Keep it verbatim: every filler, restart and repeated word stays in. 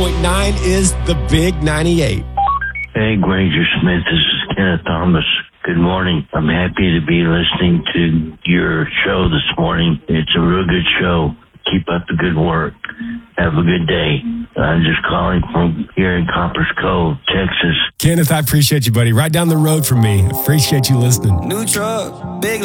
point nine is the Big ninety-eight. Hey, Granger Smith, this is Kenneth Thomas. Good morning. I'm happy to be listening to your show this morning. It's a real good show. Keep up the good work. Have a good day. I'm just calling from here in Coppers Cove, Texas. Kenneth, I appreciate you, buddy. Right down the road from me. Appreciate you listening. New truck, big